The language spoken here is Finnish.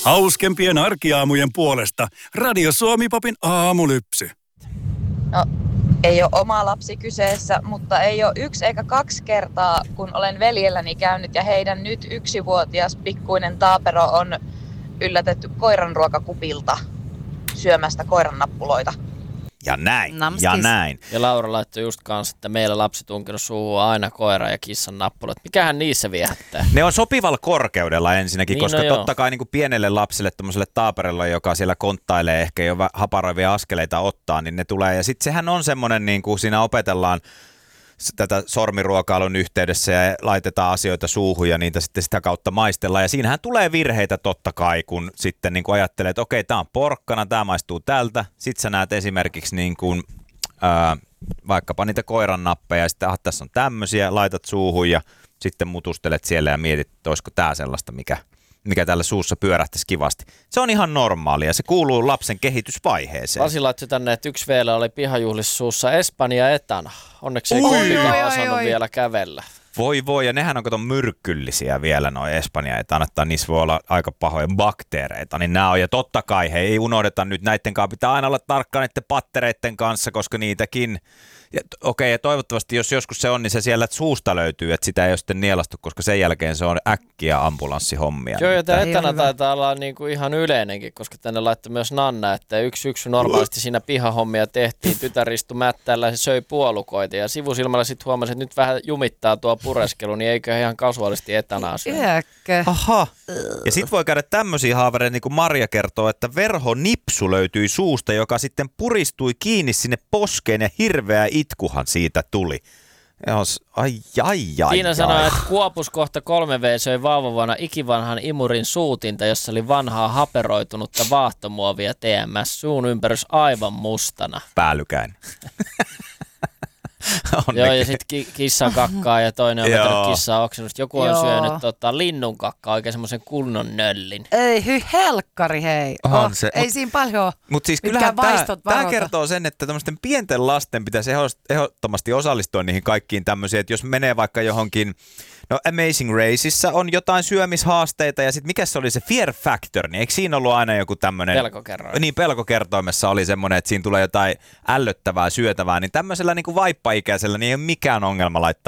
Hauskempien arkiaamujen puolesta Radio Suomi-popin aamulypsy. No, ei ole oma lapsi kyseessä, mutta ei ole 1 eikä 2 kertaa, kun olen veljelläni käynyt ja heidän nyt 1-vuotias pikkuinen taapero on yllätetty koiranruokakupilta syömästä koirannappuloita. Ja näin, Namskis. ja näin. Ja Laura laittoi just kanssa, että meillä lapsi tunkenut suuhun aina koira ja kissan nappulat. Mikähän niissä viehättää? Ne on sopivalla korkeudella ensinnäkin, Niin, koska no joo. totta kai niin kuin pienelle lapselle, tommoselle taaperelle, joka siellä konttailee ehkä jo haparoivia askeleita ottaa, niin ne tulee. Ja sitten sehän on semmoinen, niin kuin siinä opetellaan tätä sormiruokailun yhteydessä ja laitetaan asioita suuhun ja niitä sitten sitä kautta maistellaan. Ja siinähän tulee virheitä totta kai, kun sitten niin kuin ajattelee, että okei, tämä on porkkana, tämä maistuu tältä. Sitten sä näet esimerkiksi niin kuin, vaikkapa niitä koiran nappeja ja sitten tässä on tämmöisiä, laitat suuhun ja sitten mutustelet siellä ja mietit, että olisiko tämä sellaista, mikä tällä suussa pyörähtäisi kivasti. Se on ihan normaalia, se kuuluu lapsen kehitysvaiheeseen. Pasi laittoi tänne, että yksi vielä oli pihajuhlissa suussa Espanja etana. Onneksi ei kuitenkaan osannut vielä kävellä. Voi, ja nehän on kato myrkyllisiä vielä nuo Espanja, että annattaa, niissä voi olla aika pahoja bakteereita, niin nämä on, ja totta kai he ei unohdeta nyt, näiden kanssa pitää aina olla tarkkaan näiden pattereiden kanssa, koska niitäkin, ja toivottavasti jos joskus se on, niin se siellä suusta löytyy, että sitä ei ole sitten nielastu, koska sen jälkeen se on äkkiä ambulanssihommia. Joo, ja tämä etana taitaa olla niinku ihan yleinenkin, koska tänne laittoi myös Nanna, että yksi syksy normaalisti siinä pihahommia tehtiin, tytär istui mättäällä ja se söi puolukoita, ja sivusilmällä sitten huomasi, että nyt vähän jumittaa tuo pureskelu, niin eikö ihan kasuaalisti etanaa syö? Jääkö? Aha. Ja sit voi käydä tämmöisiä haavereita, niin kuin Marja kertoo, että verhonipsu löytyi suusta, joka sitten puristui kiinni sinne poskeen ja hirveä itkuhan siitä tuli. Ai. Tiina sanoi, että Kuopus kohta 3V söi vauvavana ikivanhan imurin suutinta, jossa oli vanhaa haperoitunutta vaahtomuovia TMS, suun ympärys aivan mustana. Päällykäin. Joo, ja sitten kissan kakkaa ja toinen on vetänyt kissaa oksennusta. Joku on syönyt linnun kakkaa, oikein semmoisen kunnon nöllin. Ei, helkkari hei. Ei siinä paljon. Mutta siis kyllähän tämä kertoo sen, että tämmöisten pienten lasten pitäisi ehdottomasti osallistua niihin kaikkiin tämmöisiin, että jos menee vaikka johonkin, no Amazing Raceissa on jotain syömishaasteita ja sitten mikä se oli se Fear Factor, niin eikö siinä ollut aina joku tämmöinen... Pelkokerroin. Niin, pelkokertoimessa oli semmoinen, että siinä tulee jotain ällöttävää syötävää, niin tämmöisellä niin kuin vaippaikäisellä niin ei ole mikään ongelma laittaa